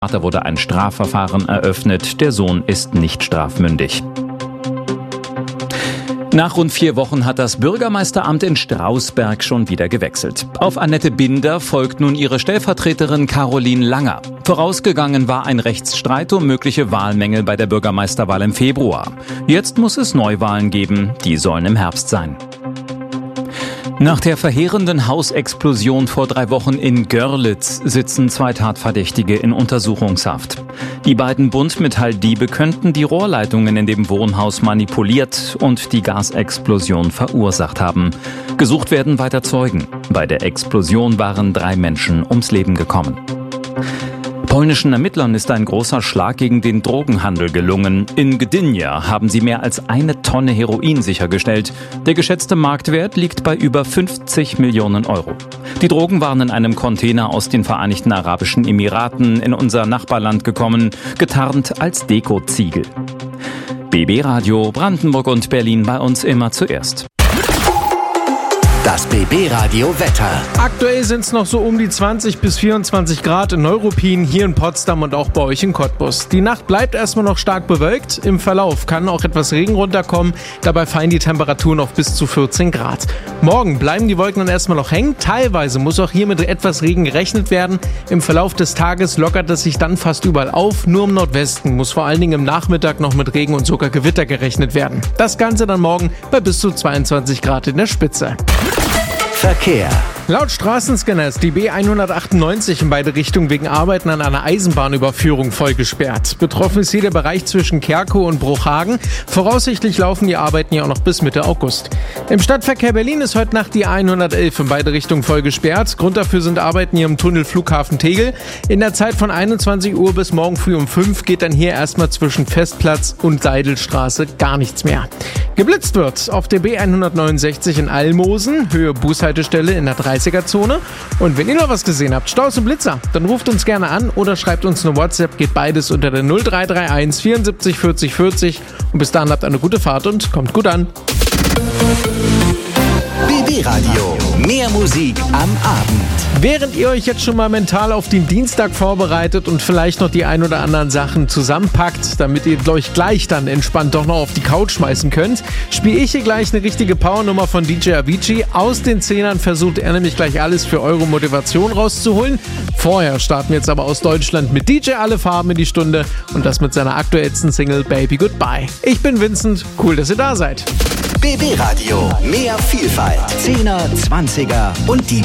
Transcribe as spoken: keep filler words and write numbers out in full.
Da wurde ein Strafverfahren eröffnet. Der Sohn ist nicht strafmündig. Nach rund vier Wochen hat das Bürgermeisteramt in Strausberg schon wieder gewechselt. Auf Annette Binder folgt nun ihre Stellvertreterin Caroline Langer. Vorausgegangen war ein Rechtsstreit um mögliche Wahlmängel bei der Bürgermeisterwahl im Februar. Jetzt muss es Neuwahlen geben, die sollen im Herbst sein. Nach der verheerenden Hausexplosion vor drei Wochen in Görlitz sitzen zwei Tatverdächtige in Untersuchungshaft. Die beiden Buntmetalldiebe könnten die Rohrleitungen in dem Wohnhaus manipuliert und die Gasexplosion verursacht haben. Gesucht werden weiter Zeugen. Bei der Explosion waren drei Menschen ums Leben gekommen. Polnischen Ermittlern ist ein großer Schlag gegen den Drogenhandel gelungen. In Gdynia haben sie mehr als eine Tonne Heroin sichergestellt. Der geschätzte Marktwert liegt bei über fünfzig Millionen Euro. Die Drogen waren in einem Container aus den Vereinigten Arabischen Emiraten in unser Nachbarland gekommen, getarnt als Dekoziegel. B B Radio Brandenburg und Berlin, bei uns immer zuerst. Das B B-Radio Wetter. Aktuell sind es noch so um die zwanzig bis vierundzwanzig Grad in Neuruppin, hier in Potsdam und auch bei euch in Cottbus. Die Nacht bleibt erstmal noch stark bewölkt. Im Verlauf kann auch etwas Regen runterkommen. Dabei fallen die Temperaturen auf bis zu vierzehn Grad. Morgen bleiben die Wolken dann erstmal noch hängen. Teilweise muss auch hier mit etwas Regen gerechnet werden. Im Verlauf des Tages lockert es sich dann fast überall auf. Nur im Nordwesten muss vor allen Dingen im Nachmittag noch mit Regen und sogar Gewitter gerechnet werden. Das Ganze dann morgen bei bis zu zweiundzwanzig Grad in der Spitze. Verkehr. Laut Straßenscanner ist die B hundertachtundneunzig in beide Richtungen wegen Arbeiten an einer Eisenbahnüberführung voll gesperrt. Betroffen ist hier der Bereich zwischen Kerkow und Bruchhagen. Voraussichtlich laufen die Arbeiten ja auch noch bis Mitte August. Im Stadtverkehr Berlin ist heute Nacht die hundertelf in beide Richtungen voll gesperrt. Grund dafür sind Arbeiten hier im Tunnel Flughafen Tegel. In der Zeit von einundzwanzig Uhr bis morgen früh um fünf geht dann hier erstmal zwischen Festplatz und Seidelstraße gar nichts mehr. Geblitzt wird auf der B hundertneunundsechzig in Almosen, Höhe Bushaltestelle in der dreißiger-Zone. Und wenn ihr noch was gesehen habt, Staus und Blitzer, dann ruft uns gerne an oder schreibt uns eine WhatsApp, geht beides unter der null drei drei eins vierundsiebzig vierzig vierzig. Und bis dahin habt eine gute Fahrt und kommt gut an. B B-Radio. Mehr Musik am Abend. Während ihr euch jetzt schon mal mental auf den Dienstag vorbereitet und vielleicht noch die ein oder anderen Sachen zusammenpackt, damit ihr euch gleich dann entspannt doch noch auf die Couch schmeißen könnt, spiele ich hier gleich eine richtige Powernummer von D J Avicii. Aus den Zehnern versucht er nämlich gleich alles für eure Motivation rauszuholen. Vorher starten wir jetzt aber aus Deutschland mit D J Alle Farben in die Stunde und das mit seiner aktuellsten Single Baby Goodbye. Ich bin Vincent, cool, dass ihr da seid. B B-Radio. Mehr Vielfalt. Zehner, Zwanziger und die